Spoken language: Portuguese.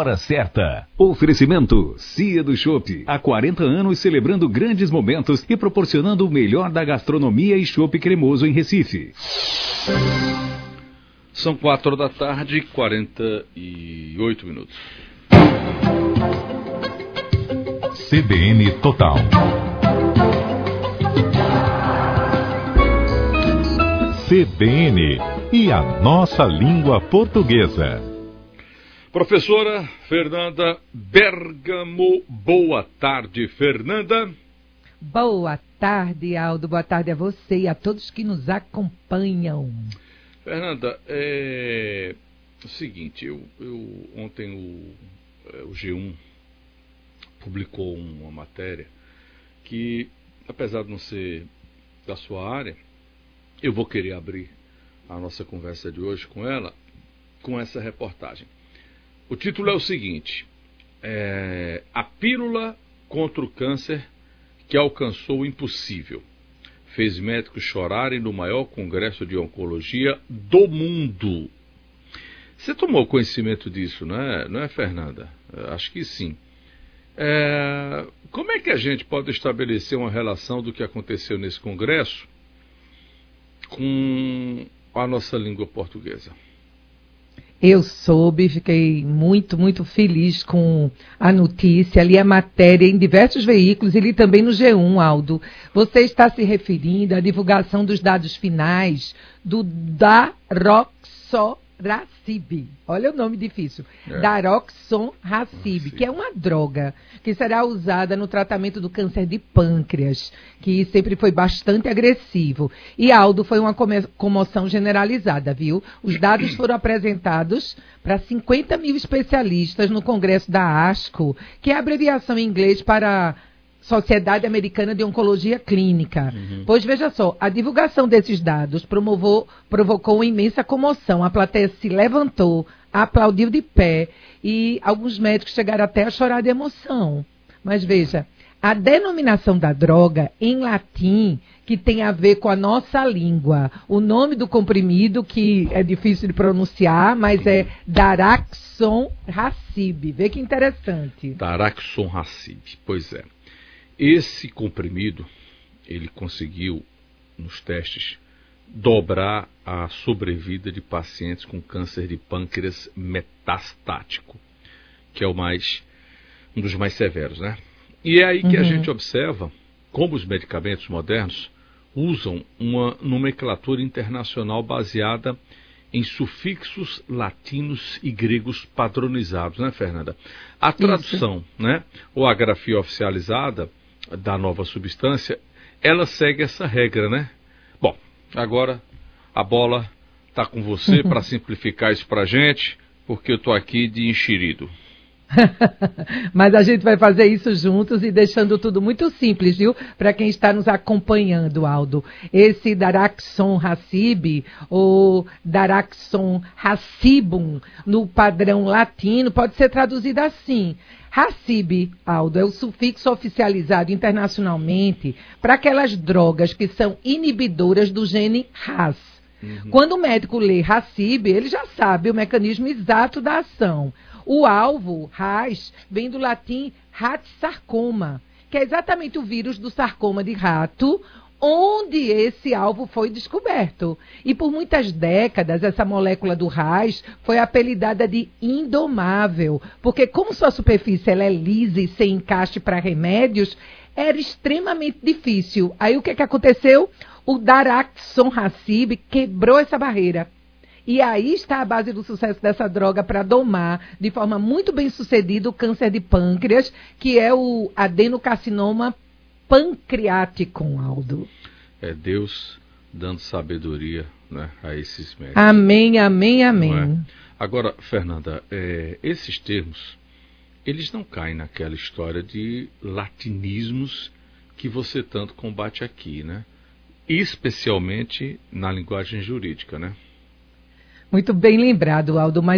hora certa. Oferecimento Cia do Chopp. Há 40 anos celebrando grandes momentos e proporcionando o melhor da gastronomia e chopp cremoso em Recife. São 4 da tarde, 48 minutos. CBN Total. CBN e a nossa língua portuguesa. Professora Fernanda Bergamo, boa tarde, Fernanda. Boa tarde, Aldo, boa tarde a você e a todos que nos acompanham. Fernanda, é o seguinte, ontem o G1 publicou uma matéria que, apesar de não ser da sua área, eu vou querer abrir a nossa conversa de hoje com ela, com essa reportagem. O título é o seguinte: a pílula contra o câncer que alcançou o impossível. Fez médicos chorarem no maior congresso de oncologia do mundo. Você tomou conhecimento disso, não é, Fernanda? Acho que sim. Como é que a gente pode estabelecer uma relação do que aconteceu nesse congresso com a nossa língua portuguesa? Eu soube, fiquei muito, muito feliz com a notícia, li a matéria em diversos veículos e li também no G1, Aldo. Você está se referindo à divulgação dos dados finais do Daroxoracib. Olha o nome difícil. Daroxoracib, que é uma droga que será usada no tratamento do câncer de pâncreas, que sempre foi bastante agressivo. E, Aldo, foi uma comoção generalizada, viu? Os dados foram apresentados para 50 mil especialistas no congresso da ASCO, que é a abreviação em inglês para Sociedade Americana de Oncologia Clínica. Pois veja só, a divulgação desses dados provocou uma imensa comoção. A plateia se levantou, aplaudiu de pé e alguns médicos chegaram até a chorar de emoção. Mas veja, a denominação da droga em latim, que tem a ver com a nossa língua, o nome do comprimido, que é difícil de pronunciar, mas é Daraxonrasib. Vê que interessante. Daraxonrasib, pois é. Esse comprimido, ele conseguiu, nos testes, dobrar a sobrevida de pacientes com câncer de pâncreas metastático, que é um dos mais severos, né? E é aí que a gente observa como os medicamentos modernos usam uma nomenclatura internacional baseada em sufixos latinos e gregos padronizados, né, Fernanda? A tradução, né, ou a grafia oficializada da nova substância, ela segue essa regra, né? Bom, agora a bola está com você para simplificar isso para a gente, porque eu estou aqui de enxerido. Mas a gente vai fazer isso juntos e deixando tudo muito simples, viu? Para quem está nos acompanhando, Aldo. Esse Daraxonrasib, ou Daraxonrasibum, no padrão latino, pode ser traduzido assim. Racib, Aldo, é o sufixo oficializado internacionalmente para aquelas drogas que são inibidoras do gene RAS. Quando o médico lê Racib, ele já sabe o mecanismo exato da ação. O alvo, RAS, vem do latim ratsarcoma, que é exatamente o vírus do sarcoma de rato, onde esse alvo foi descoberto. E por muitas décadas, essa molécula do RAS foi apelidada de indomável, porque como sua superfície ela é lisa e sem encaixe para remédios, era extremamente difícil. Aí o que aconteceu? O Daraxonrasib quebrou essa barreira. E aí está a base do sucesso dessa droga para domar de forma muito bem sucedida o câncer de pâncreas, que é o adenocarcinoma pancreático, Aldo. É Deus dando sabedoria, né, a esses médicos. Amém, amém, amém. Agora, Fernanda, esses termos, eles não caem naquela história de latinismos que você tanto combate aqui, né? Especialmente na linguagem jurídica, né? Muito bem lembrado, Aldo, mas